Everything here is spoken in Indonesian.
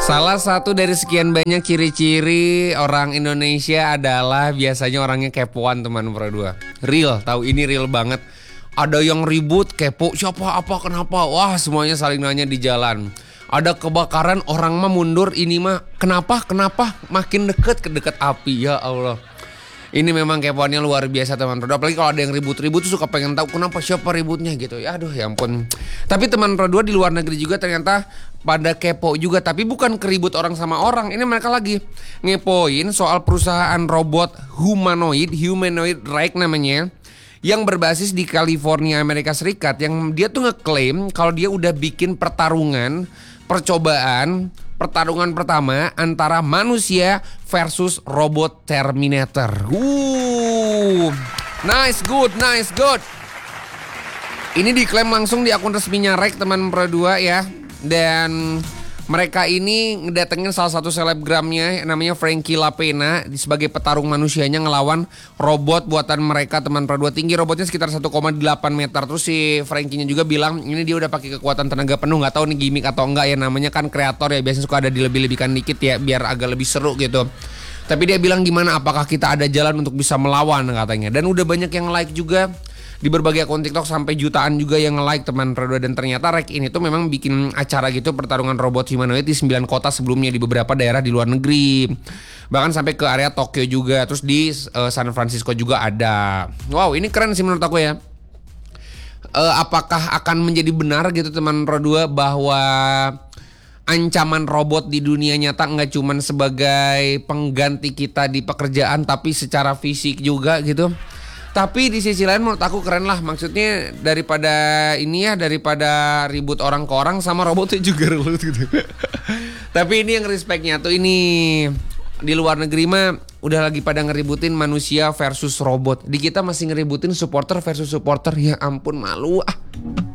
Salah satu dari sekian banyak ciri-ciri orang Indonesia adalah biasanya orangnya kepoan teman Pro 2. Real, tahu ini real banget. Ada yang ribut, kepo, siapa, apa, kenapa. Wah semuanya saling nanya di jalan. Ada kebakaran, orang mah mundur, ini mah kenapa, makin deket api, ya Allah. Ini memang kepoannya luar biasa teman Pro 2. Apalagi kalau ada yang ribut-ribut tuh suka pengen tahu kenapa, siapa ributnya gitu. Ya aduh ya ampun. Tapi teman Pro 2 di luar negeri juga ternyata pada kepo juga. Tapi bukan keribut orang sama orang. Ini mereka lagi ngepoin soal perusahaan robot humanoid Rike namanya, yang berbasis di California, Amerika Serikat. Yang dia tuh ngeklaim kalau dia udah bikin pertarungan pertama antara manusia versus robot Terminator. Nice, good. Ini diklaim langsung di akun resminya Rike teman Pro 2 ya. Dan mereka ini ngedatengin salah satu selebgramnya namanya Frankie Lapena sebagai petarung manusianya ngelawan robot buatan mereka teman Pro 2. Tinggi robotnya sekitar 1,8 meter. Terus si Frankie-nya juga bilang ini dia udah pakai kekuatan tenaga penuh. Gak tahu nih gimmick atau enggak ya, namanya kan kreator ya, biasanya suka ada dilebih-lebihkan dikit ya biar agak lebih seru gitu. Tapi dia bilang gimana, apakah kita ada jalan untuk bisa melawan katanya. Dan udah banyak yang like juga di berbagai akun TikTok, sampai jutaan juga yang nge-like teman Pro 2. Dan ternyata Rike ini tuh memang bikin acara gitu pertarungan robot humanoid di 9 kota sebelumnya di beberapa daerah di luar negeri. Bahkan sampai ke area Tokyo juga, terus di San Francisco juga ada. Wow, ini keren sih menurut aku ya. Apakah akan menjadi benar gitu teman Pro 2 bahwa ancaman robot di dunia nyata nggak cuman sebagai pengganti kita di pekerjaan, tapi secara fisik juga gitu. Tapi di sisi lain menurut aku keren lah. Maksudnya daripada ribut orang ke orang, sama robotnya juga ribut gitu. Tapi ini yang respectnya tuh ini di luar negeri mah udah lagi pada ngeributin manusia versus robot. Di kita masih ngeributin supporter versus supporter. Ya ampun, malu ah.